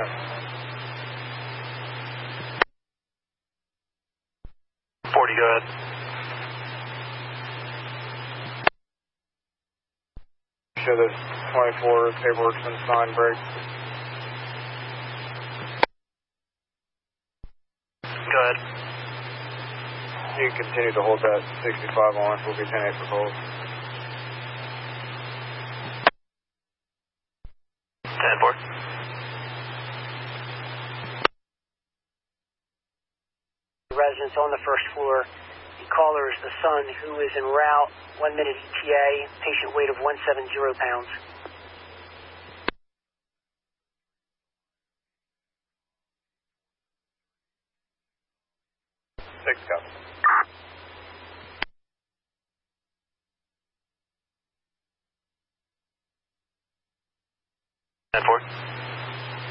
40, go ahead. Show this 24 paperwork's been signed, break. Go ahead. You can continue to hold that 65 on. We'll be 10-8 for calls. 10-4. Residents on the first floor. The caller is the son who is en route. 1 minute ETA. Patient weight of 170 pounds. 6 copy. 10-4.